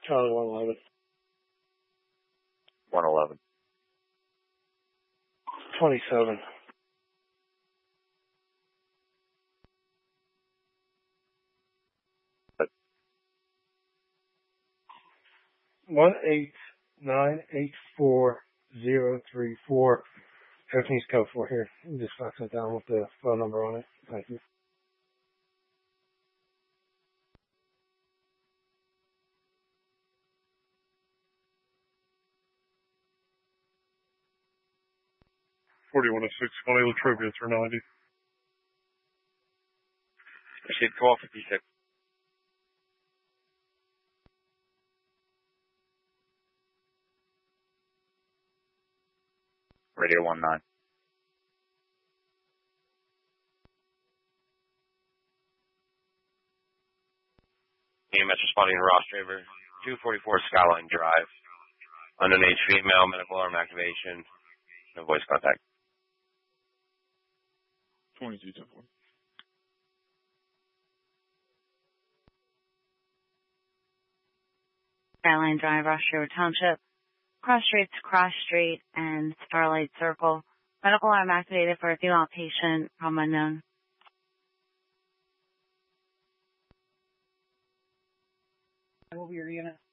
Charlie 111. 111. 27. But 18984-034. Everything's code for here. You just fax it down with the phone number on it. Thank you. Connie La Trivia, 390. Proceed, call 56. Radio 19. EMS responding to Ross Draver, 244 Skyline Drive. Underage female, medical alarm activation, no voice contact. 2210. Skyline Drive, Ross Draver Township. Cross Street to Cross Street and Starlight Circle. Medical alarm activated for a female patient, problem unknown. What were your units?